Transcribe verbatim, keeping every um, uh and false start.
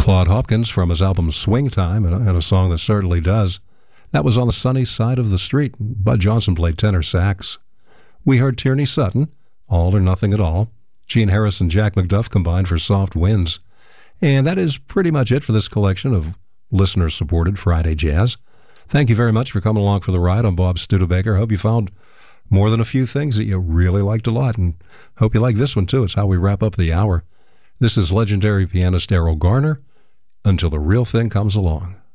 Claude Hopkins from his album Swing Time, and a song that certainly does. That was On the Sunny Side of the Street. Bud Johnson played tenor sax. We heard Tierney Sutton, All or Nothing at All. Gene Harris and Jack McDuff combined for Soft Winds. And that is pretty much it for this collection of listener-supported Friday jazz. Thank you very much for coming along for the ride. I'm Bob Studebaker. I hope you found more than a few things that you really liked a lot, and hope you like this one too. It's how we wrap up the hour. This is legendary pianist Errol Garner, Until the Real Thing Comes Along.